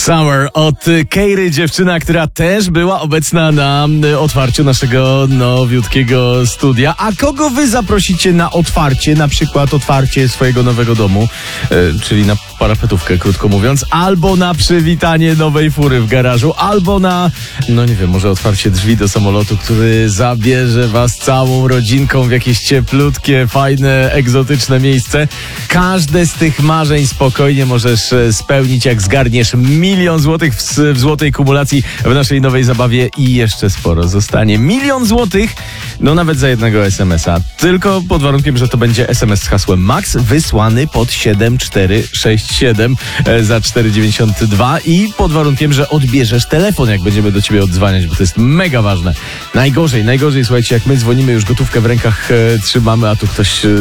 Summer od Keiry, dziewczyna, która też była obecna na otwarciu naszego nowiutkiego studia. A kogo wy zaprosicie na otwarcie, na przykład otwarcie swojego nowego domu, czyli na parapetówkę, krótko mówiąc, albo na przywitanie nowej fury w garażu, albo na, nie wiem, może otwarcie drzwi do samolotu, który zabierze was całą rodzinką w jakieś cieplutkie, fajne, egzotyczne miejsce. Każde z tych marzeń spokojnie możesz spełnić, jak zgarniesz 1 000 000 złotych w złotej kumulacji w naszej nowej zabawie i jeszcze sporo zostanie. 1 000 000 złotych, nawet za jednego SMS-a. Tylko pod warunkiem, że to będzie SMS z hasłem MAX wysłany pod 7467 za 4,92 i pod warunkiem, że odbierzesz telefon, jak będziemy do ciebie oddzwaniać, bo to jest mega ważne. Najgorzej, słuchajcie, jak my dzwonimy, już gotówkę w rękach trzymamy, a tu ktoś